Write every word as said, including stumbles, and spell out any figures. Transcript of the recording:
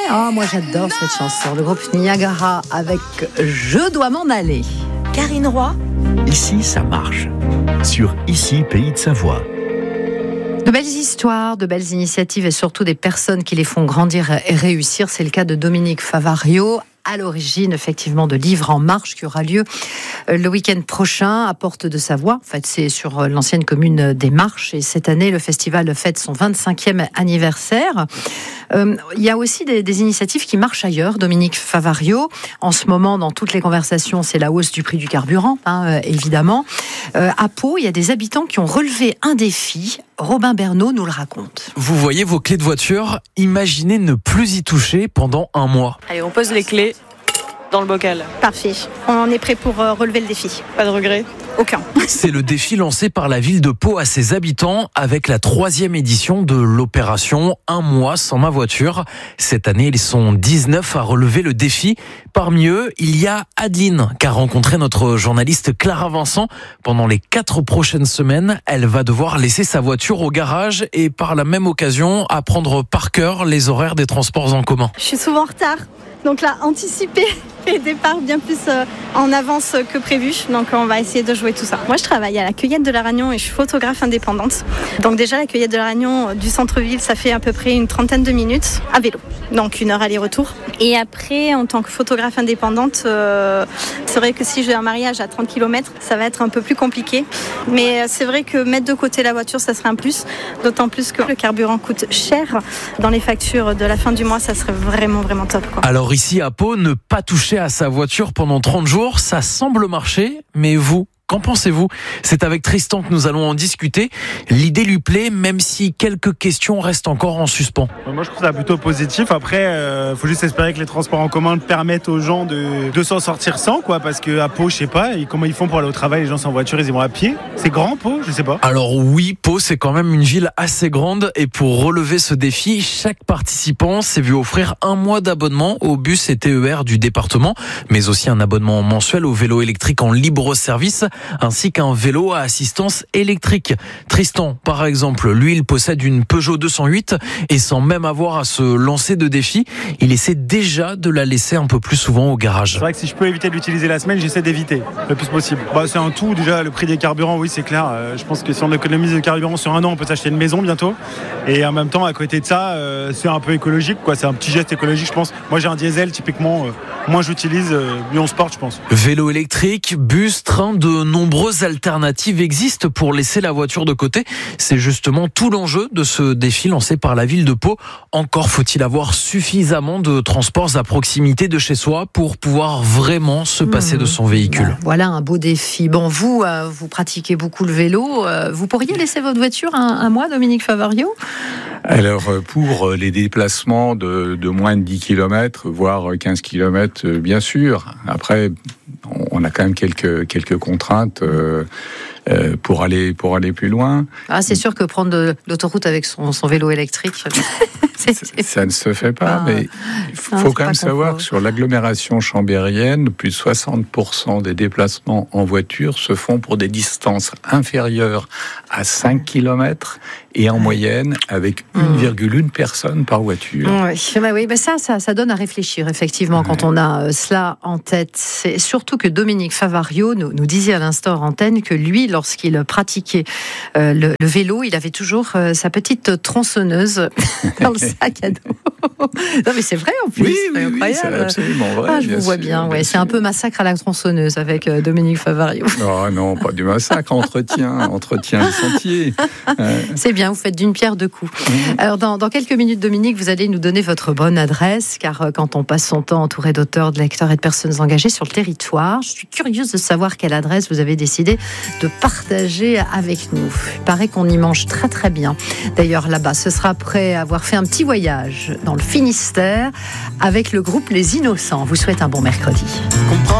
Ah, moi j'adore cette chanson. Le groupe Niagara avec Je dois m'en aller. Karine Roy. Ici, ça marche. Sur Ici, Pays de Savoie. De belles histoires, de belles initiatives et surtout des personnes qui les font grandir et réussir. C'est le cas de Dominique Favario, à l'origine effectivement de Livre en Marche qui aura lieu le week-end prochain à Porte de Savoie. En fait, c'est sur l'ancienne commune des Marches et cette année, le festival fête son vingt-cinquième anniversaire. Euh, il y a aussi des, des initiatives qui marchent ailleurs, Dominique Favario. En ce moment, dans toutes les conversations, c'est la hausse du prix du carburant, hein, euh, évidemment. Euh, à Pau, il y a des habitants qui ont relevé un défi. Robin Bernot nous le raconte. Vous voyez vos clés de voiture, imaginez ne plus y toucher pendant un mois. Allez, on pose les clés dans le bocal. Parfait, on est prêt pour euh, relever le défi. Pas de regret? Aucun. C'est le défi lancé par la ville de Pau à ses habitants avec la troisième édition de l'opération Un mois sans ma voiture. Cette année, ils sont dix-neuf à relever le défi. Parmi eux, il y a Adeline, qu'a rencontré notre journaliste Clara Vincent. Pendant les quatre prochaines semaines, elle va devoir laisser sa voiture au garage et par la même occasion apprendre par cœur les horaires des transports en commun. Je suis souvent en retard, donc là, anticiper les départs bien plus euh, en avance que prévu. Donc on va essayer de jouer tout ça. Moi, je travaille à la cueillette de la Ragnon et je suis photographe indépendante. Donc déjà, la cueillette de la Ragnon du centre-ville, ça fait à peu près une trentaine de minutes à vélo. Donc une heure aller-retour. Et après, en tant que photographe indépendante, euh, c'est vrai que si j'ai un mariage à trente kilomètres, ça va être un peu plus compliqué. Mais c'est vrai que mettre de côté la voiture, ça serait un plus. D'autant plus que le carburant coûte cher. Dans les factures de la fin du mois, ça serait vraiment, vraiment top, quoi. Alors ici à Pau, ne pas toucher à sa voiture pendant trente jours, ça semble marcher, mais vous, qu'en pensez-vous ? C'est avec Tristan que nous allons en discuter. L'idée lui plaît, même si quelques questions restent encore en suspens. Moi, je trouve ça plutôt positif. Après, il euh, faut juste espérer que les transports en commun permettent aux gens de, de s'en sortir sans, quoi. Parce qu'à Pau, je sais pas, et comment ils font pour aller au travail, les gens sans voiture, ils y vont à pied. C'est grand, Pau, je sais pas. Alors oui, Pau, c'est quand même une ville assez grande. Et pour relever ce défi, chaque participant s'est vu offrir un mois d'abonnement au bus et T E R du département, mais aussi un abonnement mensuel au vélo électrique en libre service, ainsi qu'un vélo à assistance électrique. Tristan, par exemple, lui, il possède une Peugeot deux cent huit et sans même avoir à se lancer de défi, il essaie déjà de la laisser un peu plus souvent au garage. C'est vrai que si je peux éviter de l'utiliser la semaine, j'essaie d'éviter le plus possible. Bah, c'est un tout, déjà le prix des carburants, oui, c'est clair. Euh, je pense que si on économise le carburant sur un an, on peut s'acheter une maison bientôt. Et en même temps, à côté de ça, euh, c'est un peu écologique, quoi. C'est un petit geste écologique, je pense. Moi, j'ai un diesel, typiquement, euh, moins j'utilise, euh, mieux on se porte, je pense. Vélo électrique, bus, train, de nombreuses alternatives existent pour laisser la voiture de côté. C'est justement tout l'enjeu de ce défi lancé par la ville de Pau. Encore faut-il avoir suffisamment de transports à proximité de chez soi pour pouvoir vraiment se passer mmh. de son véhicule. Voilà un beau défi. Bon, vous, euh, vous pratiquez beaucoup le vélo. Euh, vous pourriez laisser votre voiture un, un mois, Dominique Favario ? Alors, pour les déplacements de, de moins de dix kilomètres, voire quinze kilomètres, bien sûr. Après, on a quand même quelques, quelques contraintes euh, euh, pour, aller, pour aller plus loin. Ah, c'est sûr que prendre de l'autoroute avec son, son vélo électrique... c'est, c'est... Ça ne se fait pas, ah, mais il faut, non, faut quand même savoir que sur l'agglomération chambérienne, plus de soixante pour cent des déplacements en voiture se font pour des distances inférieures à cinq kilomètres et en moyenne avec une virgule un personne par voiture. Oui, bah oui, bah ça, ça, ça donne à réfléchir, effectivement, ouais. Quand on a cela en tête. C'est surtout que Dominique Favario nous, nous disait à l'instant en antenne que lui, lorsqu'il pratiquait euh, le, le vélo, il avait toujours euh, sa petite tronçonneuse dans le sac à dos. Non, mais c'est vrai en plus, oui, c'est oui, incroyable. Oui, c'est absolument vrai. Ah, je vous vois sûr, bien, ouais. C'est un peu massacre à la tronçonneuse avec euh, Dominique Favario. Oh non, pas du massacre, entretien, entretien du sentier. Euh... C'est bien, vous faites d'une pierre deux coups. Mmh. Alors, dans, dans quelques minutes, Dominique, vous allez nous donner votre bonne adresse, car euh, quand on passe son temps entouré d'auteurs, de lecteurs et de personnes engagées sur le territoire, je suis curieuse de savoir quelle adresse vous avez décidé de partager avec nous. Il paraît qu'on y mange très très bien. D'ailleurs, là-bas, ce sera après avoir fait un petit voyage dans le Finistère avec le groupe Les Innocents. Vous souhaite un bon mercredi.